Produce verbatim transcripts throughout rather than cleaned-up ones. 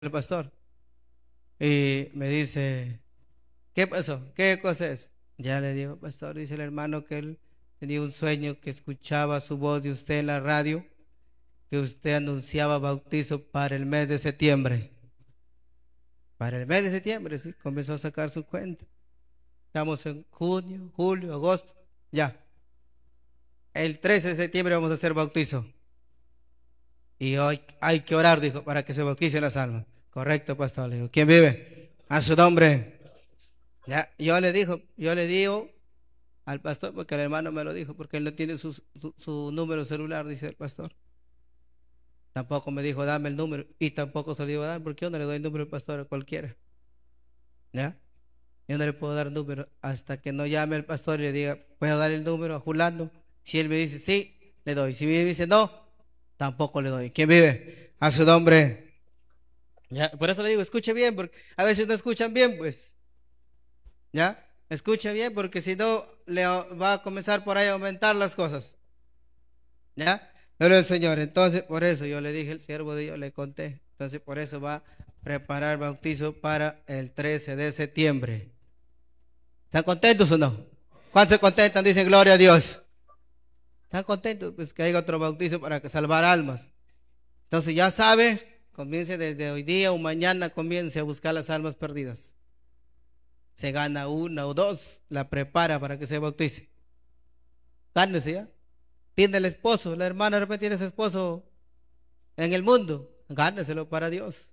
el pastor y me dice, ¿qué pasó? ¿Qué cosa es? Ya le digo, pastor, dice el hermano que él tenía un sueño, que escuchaba su voz de usted en la radio, que usted anunciaba bautizo para el mes de septiembre. Para el mes de septiembre, sí, comenzó a sacar su cuenta. Estamos en junio, julio, agosto, ya. El trece de septiembre vamos a hacer bautizo. Y hoy hay que orar, dijo, para que se bauticen las almas. Correcto, pastor. Le digo, ¿quién vive? A su nombre. Ya, yo le dijo, yo le digo al pastor, porque el hermano me lo dijo, porque él no tiene su, su, su número celular, dice el pastor. Tampoco me dijo, dame el número, y tampoco se lo iba a dar, porque yo no le doy el número al pastor a cualquiera. ¿Ya? Yo no le puedo dar el número hasta que no llame al pastor y le diga, ¿puedo dar el número a Julano? Si él me dice sí, le doy. Si me dice no, tampoco le doy. ¿Quién vive? A su nombre. ¿Ya? Por eso le digo, escuche bien, porque a veces no escuchan bien, pues. ¿Ya? Escuche bien, porque si no, le va a comenzar por ahí a aumentar las cosas. ¿Ya? Gloria al Señor. Entonces, por eso yo le dije, el siervo de Dios, le conté. Entonces, por eso va a preparar bautizo para el trece de septiembre. ¿Están contentos o no? ¿Cuántos se contentan? Dicen gloria a Dios. ¿Están contentos? Pues que haya otro bautizo para que salvar almas. Entonces, ya sabe, comience desde hoy día o mañana, comience a buscar las almas perdidas. Se gana una o dos, la prepara para que se bautice. Gánese ya. Tiene el esposo, la hermana de repente tiene su esposo en el mundo, gáneselo para Dios.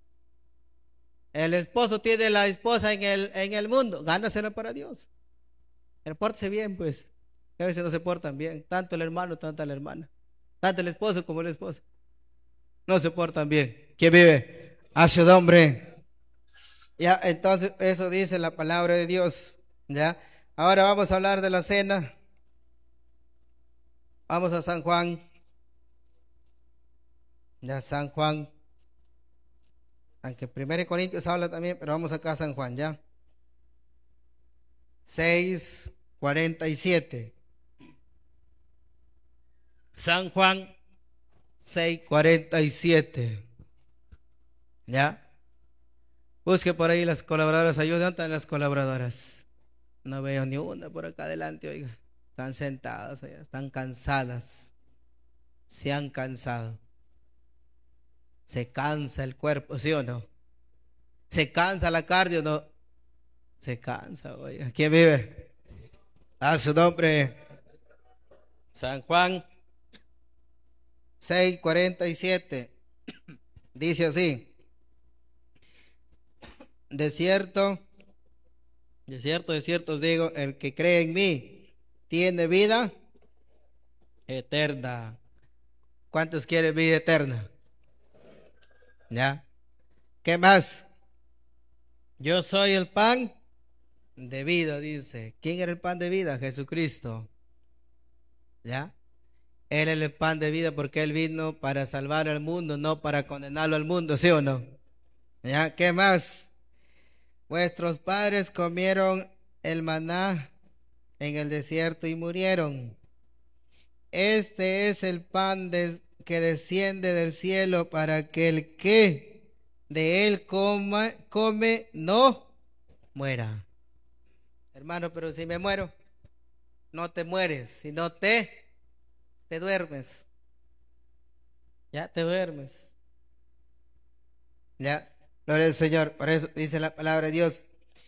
El esposo tiene la esposa en el, en el mundo, gánaselo para Dios. Pero pórtese bien, pues. A veces no se portan bien, tanto el hermano, tanto la hermana, tanto el esposo como el esposo. No se portan bien. ¿Quién vive? A su nombre. Ya, entonces eso dice la palabra de Dios. Ya. Ahora vamos a hablar de la cena. Vamos a San Juan. Ya, San Juan. Aunque primero Corintios habla también, pero vamos acá a San Juan, ya. seis cuarenta y siete. San Juan seis cuarenta y siete. ¿Ya? Busque por ahí las colaboradoras. Ayude. ¿Dónde están las colaboradoras? No veo ni una por acá adelante, oiga. Están sentadas allá, están cansadas. Se han cansado. Se cansa el cuerpo, ¿sí o no? Se cansa la cardio, ¿no? Se cansa, oiga. ¿Quién vive? A su nombre. San Juan seis cuarenta y siete. Dice así: de cierto, de cierto, de cierto os digo, el que cree en mí tiene vida eterna. ¿Cuántos quieren vida eterna? ¿Ya? ¿Qué más? Yo soy el pan de vida, dice. ¿Quién era el pan de vida? Jesucristo. ¿Ya? Él es el pan de vida porque Él vino para salvar al mundo, no para condenarlo al mundo, ¿sí o no? ¿Ya? ¿Qué más? Vuestros padres comieron el maná en el desierto y murieron. Este es el pan de, que desciende del cielo para que el que de él coma, come no muera. Hermano, pero si me muero, no te mueres, sino te, te duermes. Ya te duermes. Ya, gloria al Señor. Por eso dice la palabra de Dios.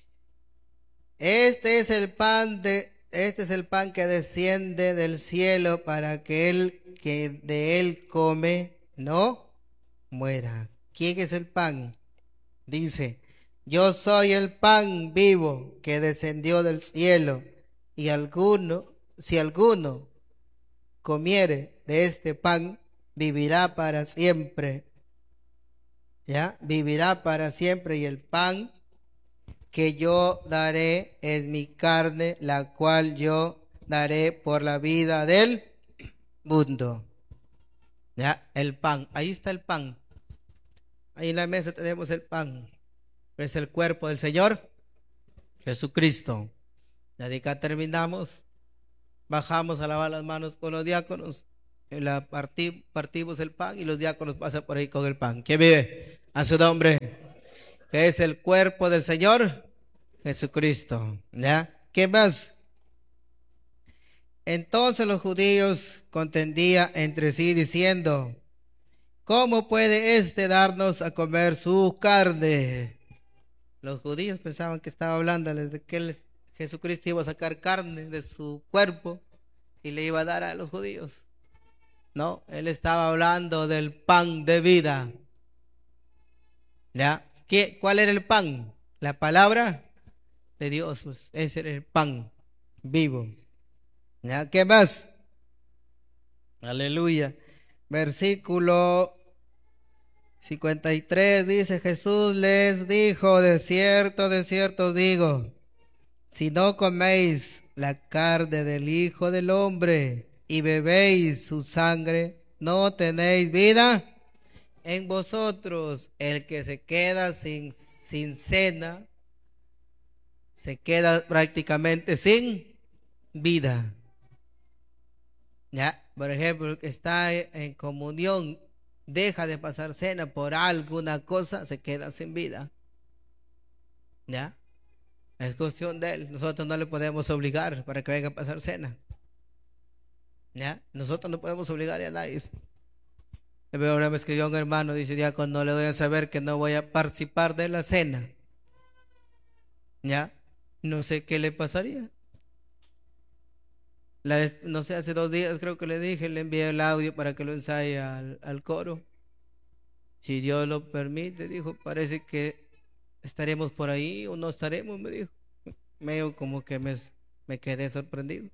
Este es el pan de, este es el pan que desciende del cielo para que el que de él come no muera. ¿Quién es el pan? Dice, yo soy el pan vivo que descendió del cielo, y alguno, si alguno comiere de este pan, vivirá para siempre. ¿Ya? Vivirá para siempre, y el pan que yo daré es mi carne, la cual yo daré por la vida del mundo. ¿Ya? El pan, ahí está el pan. Ahí en la mesa tenemos el pan. Es el cuerpo del Señor Jesucristo. Ya de acá terminamos. Bajamos a lavar las manos con los diáconos. La partí, partimos el pan y los diáconos pasan por ahí con el pan. ¿Quién vive? A su nombre. Que es el cuerpo del Señor Jesucristo. ¿Ya? ¿Qué más? Entonces los judíos contendían entre sí diciendo: ¿cómo puede éste darnos a comer su carne? Los judíos pensaban que estaba hablándoles de que él, Jesucristo, iba a sacar carne de su cuerpo y le iba a dar a los judíos. No, él estaba hablando del pan de vida. ¿Ya? ¿Qué, ¿Cuál era el pan? La palabra de Dios, pues ese era el pan vivo. ¿Ya? ¿Qué más? Aleluya. Versículo cincuenta y tres dice: Jesús les dijo: de cierto, de cierto os digo, si no coméis la carne del Hijo del Hombre y bebéis su sangre, no tenéis vida en vosotros. El que se queda sin, sin cena, se queda prácticamente sin vida. Ya, por ejemplo, el que está en comunión, deja de pasar cena por alguna cosa, se queda sin vida. Ya, es cuestión de él. Nosotros no le podemos obligar para que venga a pasar cena. Ya, nosotros no podemos obligar a nadie. Ahora me escribió un hermano, dice: diácono, no le doy a saber que no voy a participar de la cena. Ya, no sé qué le pasaría. La, no sé, hace dos días creo que le dije, le envié el audio para que lo ensaye al, al coro. Si Dios lo permite, dijo, parece que estaremos por ahí o no estaremos, me dijo. Medio como que me, me quedé sorprendido.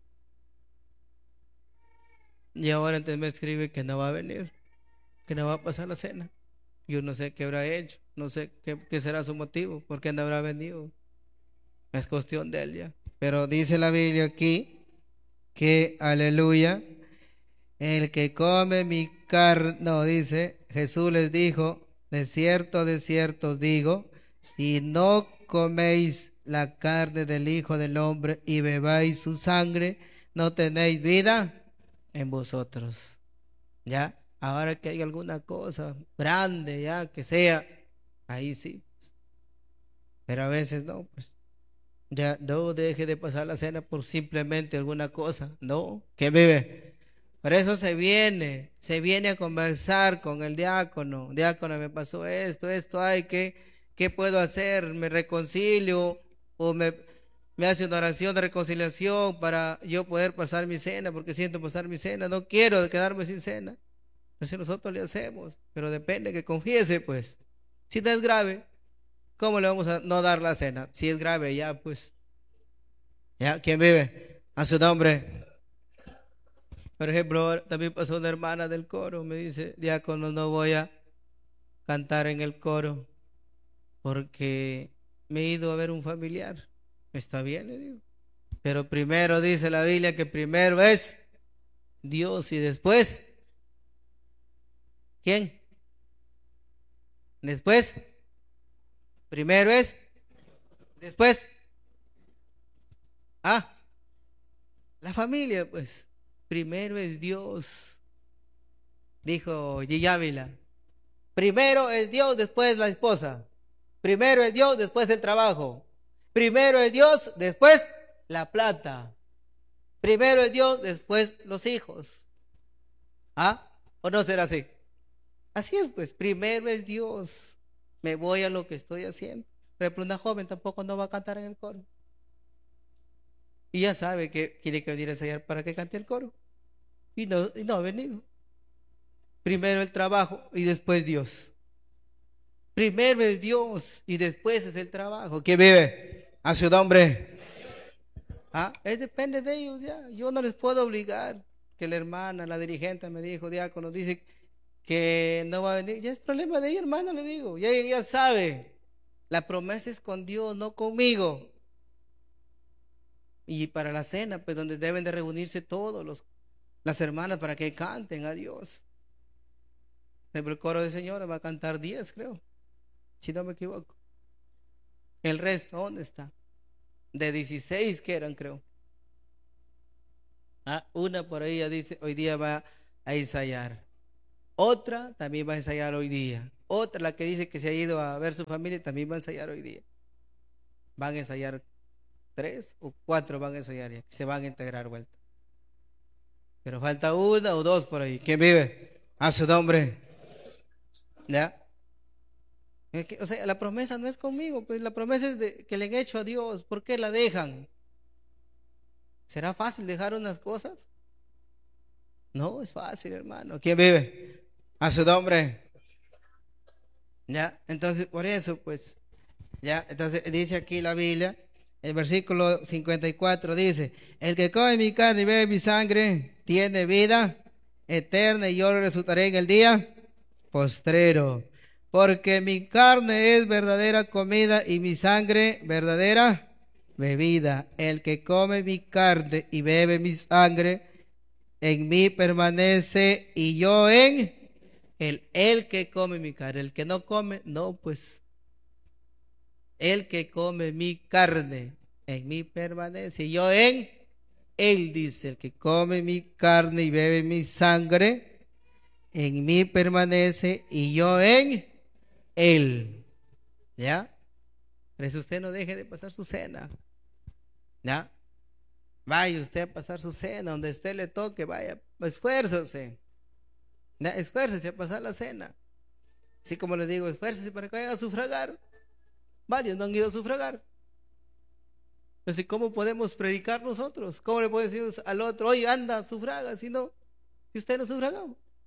Y ahora entonces me escribe que no va a venir, que no va a pasar la cena. Yo no sé qué habrá hecho, no sé qué, qué será su motivo, por qué no habrá venido. Es cuestión de él ya. Pero dice la Biblia aquí que, aleluya, el que come mi carne, no, dice, Jesús les dijo: de cierto, de cierto os digo, si no coméis la carne del Hijo del Hombre y bebáis su sangre, no tenéis vida en vosotros. Ya, ahora que hay alguna cosa grande, ya, que sea, ahí sí. Pero a veces no, pues. Ya no deje de pasar la cena por simplemente alguna cosa. No, que vive. Por eso se viene, se viene a conversar con el diácono. Diácono, me pasó esto, esto hay que, ¿qué puedo hacer? ¿Me reconcilio? ¿O me, me hace una oración de reconciliación para yo poder pasar mi cena? Porque siento pasar mi cena. No quiero quedarme sin cena. Entonces nosotros le hacemos, pero depende que confiese, pues. Si no es grave, ¿cómo le vamos a no dar la cena? Si es grave, ya, pues. ¿Ya? ¿Quién vive? A su nombre. Por ejemplo, también pasó una hermana del coro, me dice: diácono, no voy a cantar en el coro porque me he ido a ver un familiar. Está bien, le digo. Pero primero dice la Biblia que primero es Dios y después, ¿quién? Después, primero es, después, ah, la familia, pues. Primero es Dios, dijo Gigi Ávila. Primero es Dios, después la esposa. Primero es Dios, después el trabajo. Primero es Dios, después la plata. Primero es Dios, después los hijos. ¿Ah? ¿O no será así? Así es, pues. Primero es Dios. Me voy a lo que estoy haciendo. Por ejemplo, una joven tampoco no va a cantar en el coro. Y ya sabe que tiene que venir a ensayar para que cante el coro. Y no, y no ha venido. Primero el trabajo y después Dios. Primero es Dios y después es el trabajo. ¿Quién vive? A su nombre. Ah, es, depende de ellos ya. Yo no les puedo obligar. Que la hermana, la dirigente me dijo, diácono, dice que no va a venir. Ya es problema de ella, hermana, le digo. Ya ella sabe. La promesa es con Dios, no conmigo. Y para la cena, pues donde deben de reunirse todos los, las hermanas para que canten a Dios. El coro de señora va a cantar diez, creo, si no me equivoco. El resto, ¿dónde está? De dieciséis que eran, creo. Ah, una por ahí ya dice, hoy día va a ensayar. Otra también va a ensayar hoy día. Otra, la que dice que se ha ido a ver su familia, también va a ensayar hoy día. Van a ensayar tres o cuatro, van a ensayar ya, que se van a integrar vuelta. Pero falta una o dos por ahí. ¿Quién vive? A su nombre. ¿Ya? O sea, la promesa no es conmigo, pues la promesa es de, que le han hecho a Dios. ¿Por qué la dejan? ¿Será fácil dejar unas cosas? No, es fácil, hermano. ¿Quién vive? A su nombre. Ya, entonces por eso, pues, ya, entonces dice aquí la Biblia, el versículo cincuenta y cuatro dice: el que come mi carne y bebe mi sangre tiene vida eterna, y yo le resultaré en el día postrero. Porque mi carne es verdadera comida y mi sangre verdadera bebida. El que come mi carne y bebe mi sangre, en mí permanece y yo en él. El que come mi carne, el que no come, no, pues el que come mi carne, en mí permanece y yo en él, dice. El que come mi carne y bebe mi sangre, en mí permanece y yo en él. ¿Ya? Pero si usted no deje de pasar su cena, ¿ya? Vaya usted a pasar su cena, donde usted le toque, vaya, esfuércese. ¿Ya? Esfuércese a pasar la cena. Así como les digo, esfuércese para que vayan a sufragar. Varios no han ido a sufragar. Entonces, ¿cómo podemos predicar nosotros? ¿Cómo le podemos decir al otro, oye, anda, sufraga, si no, si usted no sufraga?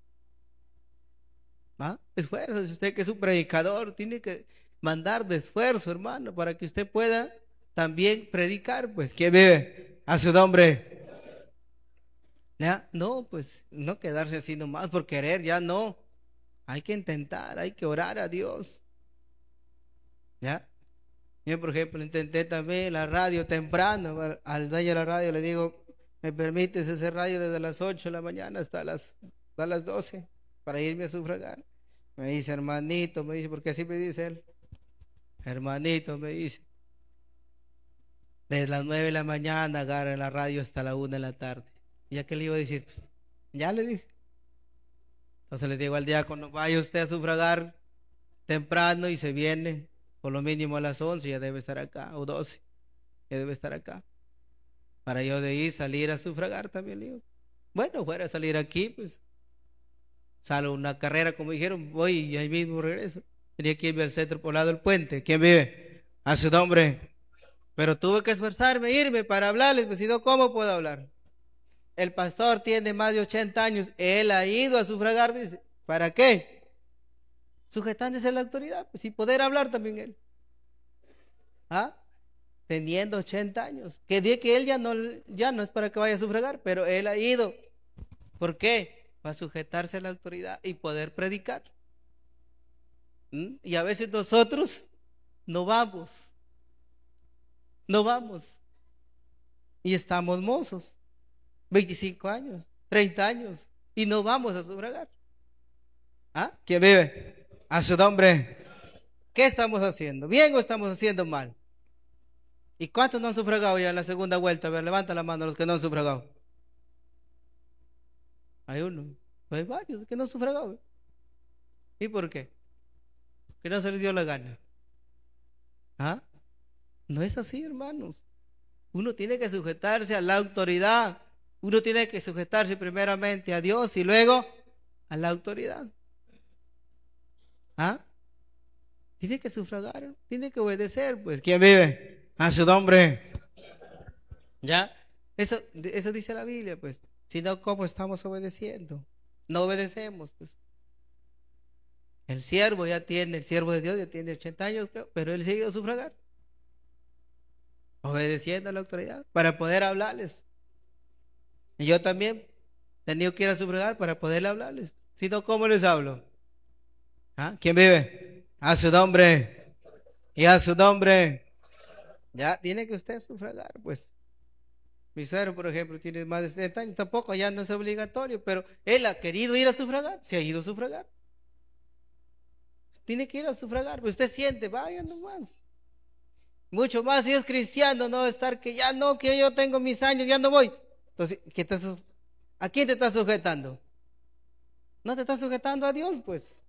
¿Ah? Esfuérzese, usted que es un predicador, tiene que mandar de esfuerzo, hermano, para que usted pueda también predicar, pues. ¿Quién vive? A su nombre. ¿Ya? No, pues, no quedarse así nomás por querer, ya no. Hay que intentar, hay que orar a Dios. ¿Ya? Yo, por ejemplo, intenté también la radio temprano. Al dueño de la radio le digo, ¿me permites hacer radio desde las ocho de la mañana hasta las, hasta las doce para irme a sufragar? Me dice, hermanito, me dice, porque así me dice él. Hermanito, me dice, desde las nueve de la mañana agarra la radio hasta la una de la tarde. ¿Y ya qué le iba a decir? Pues, ya le dije. Entonces le digo al diácono, vaya usted a sufragar temprano y se viene por lo mínimo a las once, ya debe estar acá, o doce, ya debe estar acá. Para yo de ahí salir a sufragar también, le digo. Bueno, fuera a salir aquí, pues, salgo una carrera, como dijeron, voy y ahí mismo regreso. Tenía que irme al centro poblado del puente. ¿Quién vive? A su nombre. Pero tuve que esforzarme, irme para hablarles, pues si no, ¿cómo puedo hablar? El pastor tiene más de ochenta años, él ha ido a sufragar, dice. ¿Para qué? Sujetándose a la autoridad, pues, y poder hablar también él. ¿Ah? Teniendo ochenta años. Que dice que él ya no, ya no es para que vaya a sufragar, pero él ha ido. ¿Por qué? Para sujetarse a la autoridad y poder predicar. ¿Mm? Y a veces nosotros no vamos. No vamos. Y estamos mozos. veinticinco años, treinta años. Y no vamos a sufragar. ¿Ah? ¿Quién vive? A su nombre. ¿Qué estamos haciendo? ¿Bien o estamos haciendo mal? ¿Y cuántos no han sufragado ya en la segunda vuelta? A ver, levanta la mano los que no han sufragado. Hay uno. Hay varios que no han sufragado. ¿Y por qué? Que no se les dio la gana. ¿Ah? No es así, hermanos. Uno tiene que sujetarse a la autoridad. Uno tiene que sujetarse primeramente a Dios y luego a la autoridad. ¿Ah? Tiene que sufragar, tiene que obedecer, pues. ¿Quién vive? A su nombre. ¿Ya? Eso, eso dice la Biblia, pues. Si no, ¿cómo estamos obedeciendo? No obedecemos, pues. El siervo ya tiene, el siervo de Dios ya tiene ochenta años, creo, pero él sigue a sufragar. Obedeciendo a la autoridad para poder hablarles. Y yo también he tenido que ir a sufragar para poder hablarles. Si no, ¿cómo les hablo? ¿Ah? ¿Quién vive? A su nombre. Y a su nombre. Ya tiene que usted sufragar, pues. Mi suegro, por ejemplo, tiene más de setenta años, tampoco, ya no es obligatorio, pero él ha querido ir a sufragar, se ha ido a sufragar. Tiene que ir a sufragar, pues usted siente, vaya nomás. Mucho más si es cristiano, no estar que ya no, que yo tengo mis años, ya no voy. Entonces, ¿qué te, ¿a quién te estás sujetando? No te estás sujetando a Dios, pues.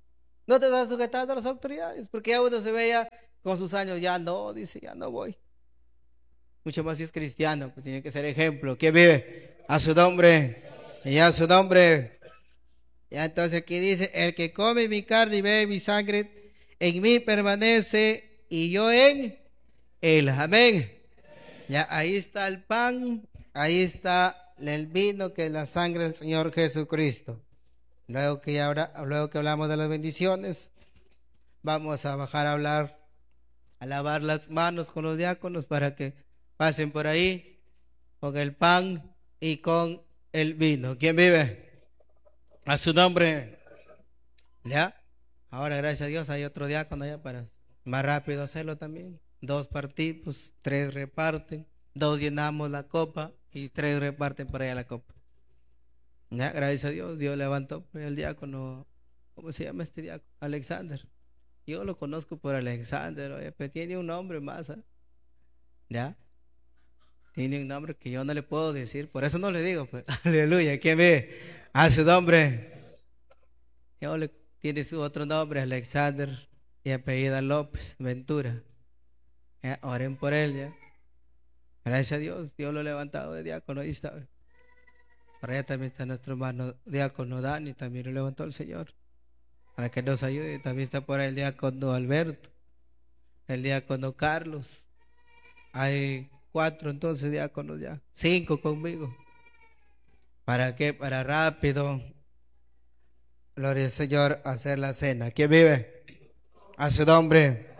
No te estás sujetando a las autoridades, porque ya uno se veía con sus años, ya no, dice, ya no voy. Mucho más si es cristiano, pues tiene que ser ejemplo. ¿Quién vive? A su nombre. Y a su nombre. Ya entonces aquí dice, el que come mi carne y bebe mi sangre, en mí permanece y yo en él. Amén. Ya ahí está el pan, ahí está el vino, que es la sangre del Señor Jesucristo. Luego que, ahora, luego que hablamos de las bendiciones, vamos a bajar a hablar, a lavar las manos con los diáconos para que pasen por ahí con el pan y con el vino. ¿Quién vive? A su nombre. ¿Ya? Ahora, gracias a Dios, hay otro diácono allá para más rápido hacerlo también. Dos partimos, tres reparten, dos llenamos la copa y tres reparten para allá la copa. ¿Ya? Gracias a Dios, Dios levantó el diácono. ¿Cómo se llama este diácono? Alexander. Yo lo conozco por Alexander, oye, pero tiene un nombre más. ¿eh? ¿Ya? Tiene un nombre que yo no le puedo decir, por eso no le digo, pues. Aleluya, ¿quién ve? A su nombre. Yo le, tiene su otro nombre, Alexander, y apellida López Ventura. ¿Ya? Oren por él, ya. Gracias a Dios, Dios lo ha levantado de diácono, ahí está. Por allá también está nuestro hermano diácono Dani, también lo levantó el Señor, para que nos ayude. También está por ahí el diácono Alberto, el diácono Carlos. Hay cuatro entonces diáconos ya, cinco conmigo. ¿Para qué? Para rápido, gloria al Señor, hacer la cena. ¿Quién vive? A su nombre.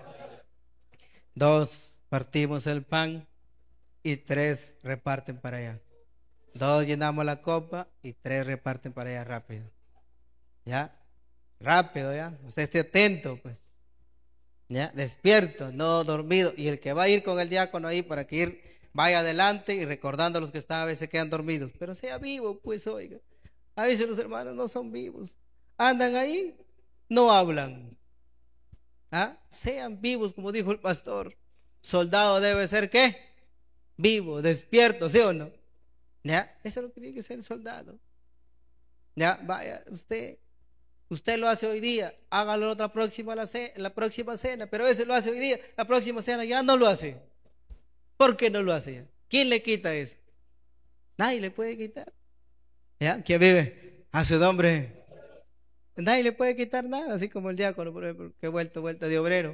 Dos, partimos el pan y tres reparten para allá. Dos llenamos la copa y tres reparten para allá rápido. ¿Ya? Rápido, ¿ya? Usted esté atento, pues. ¿Ya? Despierto, no dormido. Y el que va a ir con el diácono ahí para que ir, vaya adelante y recordando a los que están a veces quedan dormidos. Pero sea vivo, pues, oiga. A veces los hermanos no son vivos. Andan ahí, no hablan. ¿Ah? Sean vivos, como dijo el pastor. Soldado debe ser, ¿qué? Vivo, despierto, ¿sí o no? ¿Ya? Eso es lo que tiene que ser el soldado. ¿Ya? Vaya, usted, usted lo hace hoy día, hágalo la otra próxima, la, cena, la próxima cena, pero ese lo hace hoy día, la próxima cena ya no lo hace. ¿Por qué no lo hace? ¿Quién le quita eso? Nadie le puede quitar. ¿Ya? ¿Quién vive? A su nombre. Nadie le puede quitar nada, así como el diácono, por ejemplo, que ha vuelto vuelta de obrero.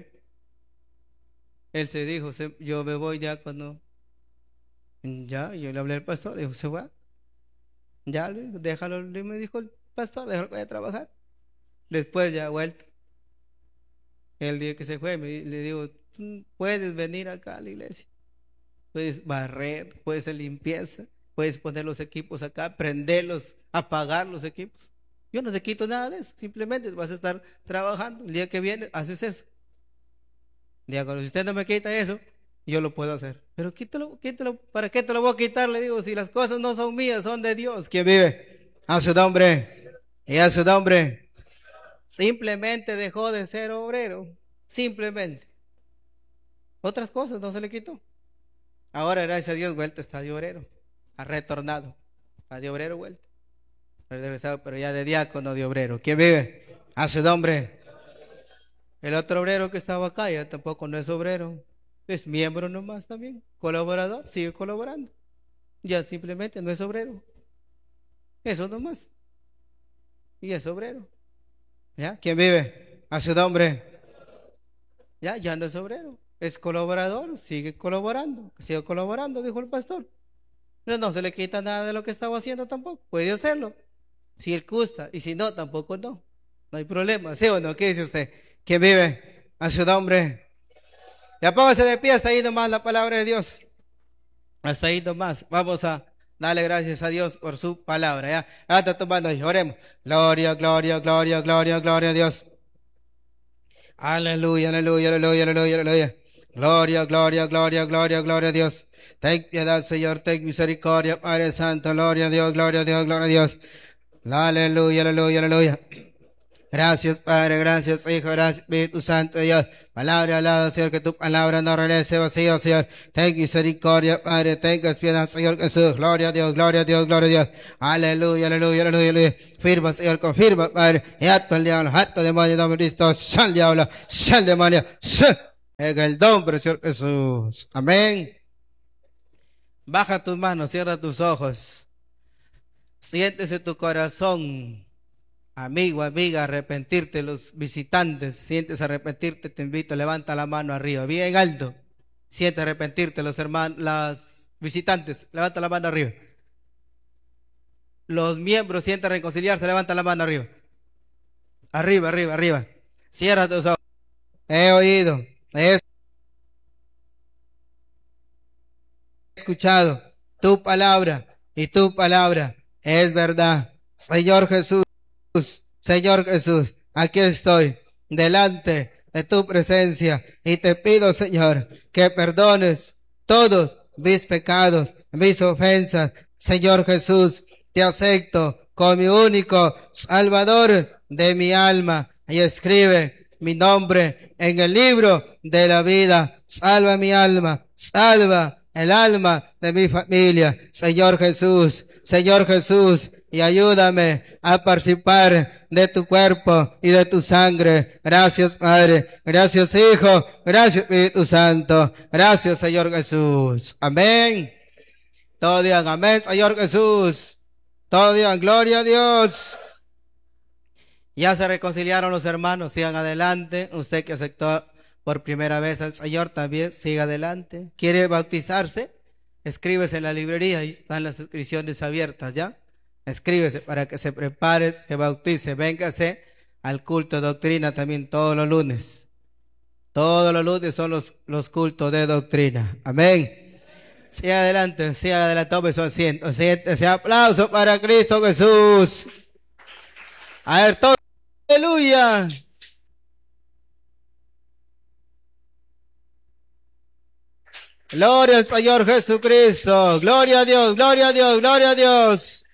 Él se dijo, yo me voy diácono. Ya, yo le hablé al pastor, dijo, se va. Ya, déjalo, me dijo el pastor, déjalo que vaya a trabajar. Después ya ha vuelto. El día que se fue, me, le digo, puedes venir acá a la iglesia. Puedes barrer, puedes hacer limpieza, puedes poner los equipos acá, prenderlos, apagar los equipos. Yo no te quito nada de eso, simplemente vas a estar trabajando. El día que viene, haces eso. Diácono, si usted no me quita eso, yo lo puedo hacer. Pero quítalo, quítalo. ¿Para qué te lo voy a quitar? Le digo, si las cosas no son mías, son de Dios. ¿Quién vive? A su nombre. Y a su nombre. Simplemente dejó de ser obrero. Simplemente. Otras cosas no se le quitó. Ahora, gracias a Dios, vuelta está de obrero. Ha retornado. Está de obrero vuelta. Regresado, pero ya de diácono de obrero. ¿Quién vive? A su nombre. El otro obrero que estaba acá ya tampoco no es obrero. Es miembro nomás también, colaborador, sigue colaborando. Ya simplemente no es obrero. Eso nomás. Y es obrero. ¿Ya? ¿Quién vive? A su nombre. Ya, ya no es obrero. Es colaborador, sigue colaborando. Sigue colaborando, dijo el pastor. Pero no se le quita nada de lo que estaba haciendo tampoco. Puede hacerlo. Si él gusta. Y si no, tampoco no. No hay problema. ¿Sí o no? ¿Qué dice usted? ¿Quién vive? A su nombre. Ya póngase de pie, hasta ahí nomás la palabra de Dios. Hasta ahí nomás. Vamos a darle gracias a Dios por su palabra. Ya, hasta tu mano y oremos. Gloria, gloria, gloria, gloria, gloria a Dios. Aleluya, aleluya, aleluya, aleluya, aleluya. Gloria, gloria, gloria, gloria, gloria a Dios. Ten piedad, Señor, ten misericordia, Padre Santo. Gloria a Dios, gloria a Dios, gloria a Dios. Aleluya, aleluya, aleluya. Gracias, Padre, gracias, Hijo, gracias, Espíritu Santo de Dios. Palabra hablada, Señor, que tu palabra no regrese vacío, Señor. Ten misericordia, Padre, tengas piedad, Señor Jesús. Gloria a Dios, gloria a Dios, gloria a Dios. Aleluya, aleluya, aleluya, aleluya. Firma, Señor, confirma, Padre. Y acto el diablo, acto demonio, en nombre de Cristo. Sal diablo, sal demonio, sal. En el nombre, Señor Jesús. Amén. Baja tus manos, cierra tus ojos. Siéntese tu corazón. Amigo, amiga, arrepentirte, los visitantes, sientes arrepentirte, te invito, levanta la mano arriba, bien alto. Siente arrepentirte, los hermanos, las visitantes, levanta la mano arriba. Los miembros sienten reconciliarse, levanta la mano arriba. Arriba, arriba, arriba. Cierra tus ojos. He oído, he escuchado tu palabra y tu palabra es verdad. Señor Jesús. Señor Jesús, aquí estoy delante de tu presencia y te pido, Señor, que perdones todos mis pecados, mis ofensas. Señor Jesús, te acepto como mi único Salvador de mi alma y escribe mi nombre en el libro de la vida. Salva mi alma, salva el alma de mi familia. Señor Jesús, Señor Jesús, y ayúdame a participar de tu cuerpo y de tu sangre. Gracias, Padre. Gracias, Hijo. Gracias, Espíritu Santo. Gracias, Señor Jesús. Amén. Todos digan amén, Señor Jesús. Todos digan gloria a Dios. Ya se reconciliaron los hermanos. Sigan adelante. Usted que aceptó por primera vez al Señor también, siga adelante. ¿Quiere bautizarse? Escríbese en la librería. Ahí están las inscripciones abiertas, ¿ya? Escríbese para que se prepare, se bautice, véngase al culto de doctrina también todos los lunes. Todos los lunes son los, los cultos de doctrina. Amén. Siga adelante, siga adelante, tome su asiento. Siéntese, aplauso para Cristo Jesús. A ver, todo. Aleluya. Gloria al Señor Jesucristo. Gloria a Dios, gloria a Dios, gloria a Dios.